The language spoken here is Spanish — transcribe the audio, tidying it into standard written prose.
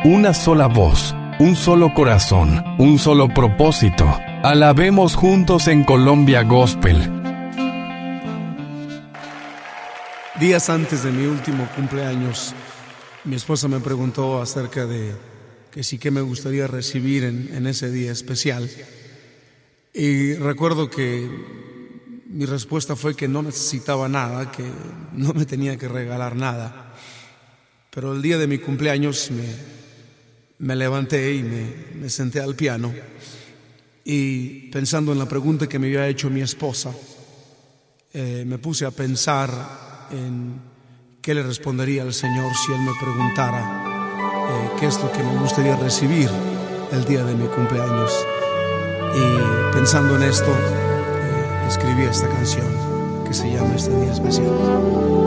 una sola voz, un solo corazón, un solo propósito. Alabemos juntos en Colombia Gospel. Días antes de mi último cumpleaños, mi esposa me preguntó acerca de qué me gustaría recibir en ese día especial. Y recuerdo que mi respuesta fue que no necesitaba nada, que no me tenía que regalar nada. Pero el día de mi cumpleaños me levanté y me senté al piano y, pensando en la pregunta que me había hecho mi esposa, me puse a pensar en qué le respondería al Señor si Él me preguntara qué es lo que me gustaría recibir el día de mi cumpleaños. Y pensando en esto, escribí esta canción que se llama Este Día Especial.